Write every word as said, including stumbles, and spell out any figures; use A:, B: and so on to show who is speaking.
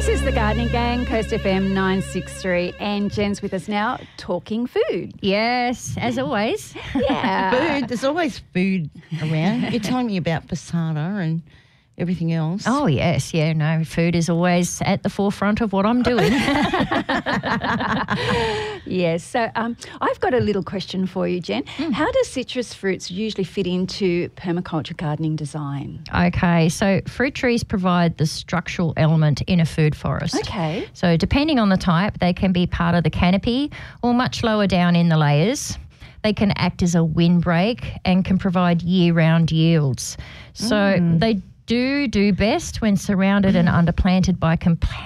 A: is the Gardening Gang, Coast F M nine six three, and Jen's with us now talking food.
B: Yes, as always.
A: Yeah.
C: Food, there's always food around. You're telling me about passata and everything else.
B: Oh, yes. Yeah, no, food is always at the forefront of what I'm doing.
A: Yes. So um, I've got a little question for you, Jen. Mm. How do citrus fruits usually fit into permaculture gardening design?
B: Okay, so fruit trees provide the structural element in a food forest.
A: Okay.
B: So depending on the type, they can be part of the canopy or much lower down in the layers. They can act as a windbreak and can provide year-round yields. So mm. they do do best when surrounded and underplanted by comp-